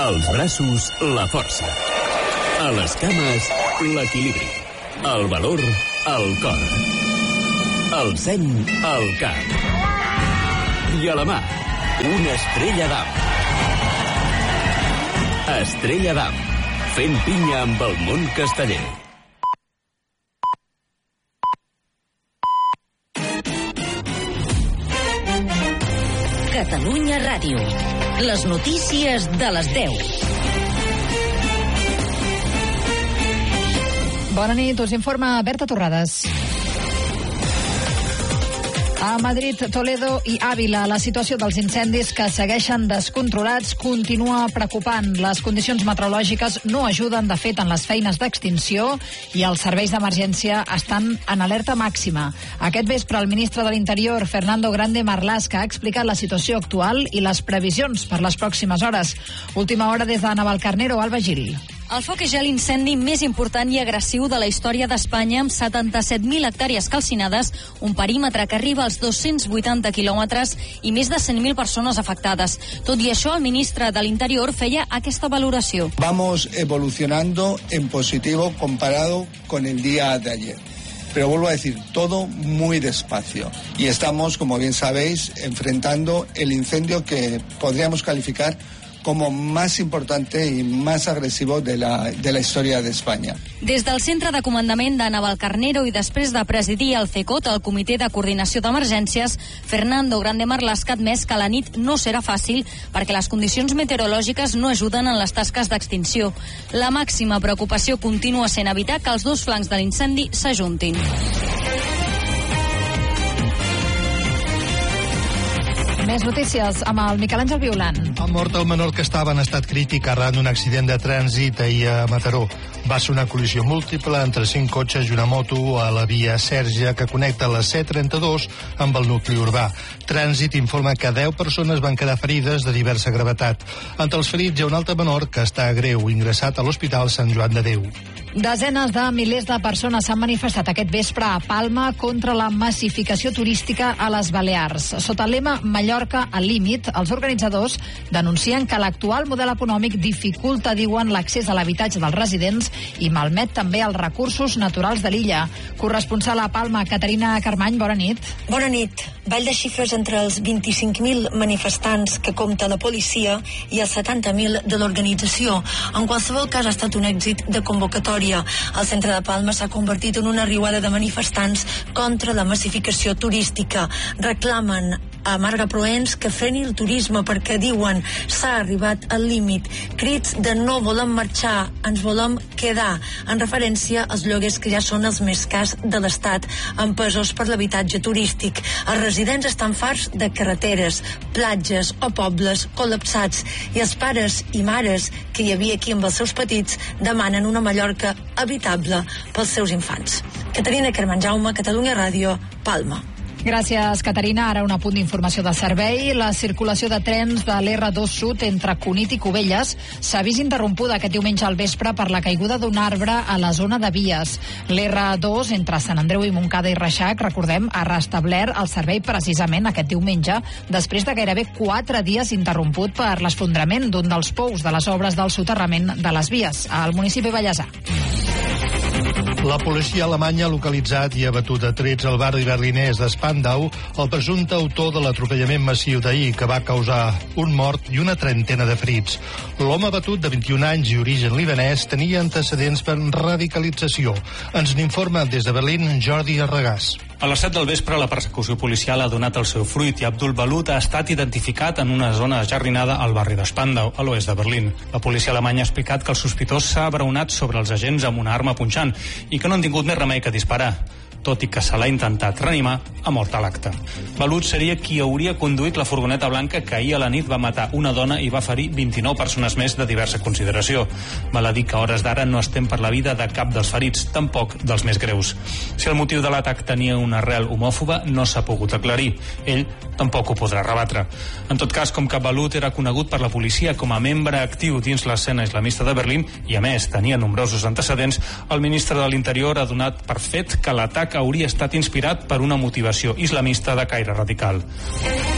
Als braços, la força. A les cames, l'equilibri. El valor, el cor. El seny, el cap. I a la mà, una estrella d'am. Estrella d'am, fent pinya amb el món casteller. Catalunya Ràdio. Les notícies de les 10. Bona nit, us informa Berta Torrades. A Madrid, Toledo i Àvila, la situació dels incendis que segueixen descontrolats continua preocupant. Les condicions meteorològiques no ajuden, de fet, en les feines d'extinció i els serveis d'emergència estan en alerta màxima. Aquest vespre, el ministre de l'Interior, Fernando Grande Marlaska, ha explicat la situació actual i les previsions per les pròximes hores. Última hora des de Navalcarnero, Alba Gil. El foc és ja l'incendi més important i agressiu de la història d'Espanya, amb 77.000 hectàrees calcinades, un perímetre que arriba als 280 quilòmetres i més de 100.000 persones afectades. Tot i això, el ministre de l'Interior feia aquesta valoració. Vamos evolucionando en positivo comparado con el día de ayer. Pero vuelvo a decir, todo muy despacio. Y estamos, como bien sabéis, enfrentando el incendio que podríamos calificar como más importante y más agresivo de la historia de España. Des del centre de comandament de Navalcarnero i després de presidir el CECOT, el Comitè de Coordinació d'Emergències, Fernando Grande Marlaska ha admès que la nit no serà fàcil perquè les condicions meteorològiques no ajuden en les tasques d'extinció. La màxima preocupació continua sent evitar que els dos flancs de l'incendi s'ajuntin. Més notícies amb el Miquel Àngel Violant. Ha mort el menor que estava en estat crític arran d'un accident de trànsit ahir a Mataró. Va ser una col·lisió múltiple entre 5 cotxes i una moto a la via Sèrgia que connecta la C32 amb el nucli urbà. Trànsit informa que 10 persones van quedar ferides de diversa gravetat. Entre els ferits hi ha un altre menor que està greu, ingressat a l'Hospital Sant Joan de Déu. Desenes de milers de persones s'han manifestat aquest vespre a Palma contra la massificació turística a les Balears. Sota el lema Mallorca al límit, els organitzadors denuncien que l'actual model econòmic dificulta, diuen, l'accés a l'habitatge dels residents i malmet també els recursos naturals de l'illa. Corresponsal a Palma, Caterina Carmany, bona nit. Bona nit. Ball de xifres entre els 25.000 manifestants que compta la policia i els 70.000 de l'organització. En qualsevol cas ha estat un èxit de convocatòria. El centre de Palma s'ha convertit en una riuada de manifestants contra la massificació turística. Reclamen a Marga Proens que freni el turisme perquè, diuen, s'ha arribat al límit. Crits de no volem marxar, ens volem quedar, en referència als lloguers que ja són els més cars de l'Estat, empesos per l'habitatge turístic. Els residents estan farts de carreteres, platges o pobles col·lapsats i els pares i mares que hi havia aquí amb els seus petits demanen una Mallorca habitable pels seus infants. Caterina Carmen Jaume, Catalunya Ràdio, Palma. Gràcies, Caterina. Ara un apunt d'informació de servei. La circulació de trens de l'R2 Sud entre Cunit i Cubelles s'ha vist interrompuda aquest diumenge al vespre per la caiguda d'un arbre a la zona de vies. L'R2 entre Sant Andreu i Montcada i Reixac, recordem, ha restablert el servei precisament aquest diumenge després de gairebé 4 dies interromput per l'esfondrament d'un dels pous de les obres del soterrament de les vies al municipi Vallèsà. La policia alemanya ha localitzat i abatut a trets al barri berlinès de Spandau el presumpte autor de l'atropellament massiu d'ahir que va causar un mort i una trentena de ferits. L'home abatut, de 21 anys i origen libanès, tenia antecedents per radicalització. Ens n'informa des de Berlín Jordi Arregàs. A les 7 del vespre, la persecució policial ha donat el seu fruit i Abdul Balut ha estat identificat en una zona ajardinada al barri de Spandau, a l'oest de Berlín. La policia alemanya ha explicat que el sospitós s'ha abraonat sobre els agents amb una arma punxant i que no han tingut més remei que disparar, tot i que se l'ha intentat reanimar, ha mort a l'acte. Balut seria qui hauria conduït la furgoneta blanca que ahir a la nit va matar una dona i va ferir 29 persones més de diversa consideració. Val a dir que a hores d'ara no estem per la vida de cap dels ferits, tampoc dels més greus. Si el motiu de l'atac tenia una arrel homòfoba, no s'ha pogut aclarir. Ell tampoc ho podrà rebatre. En tot cas, com que Balut era conegut per la policia com a membre actiu dins l'escena islamista de Berlín i, a més, tenia nombrosos antecedents, el ministre de l'Interior ha donat per fet que l'atac hauria estat inspirat per una motivació islamista de caire radical.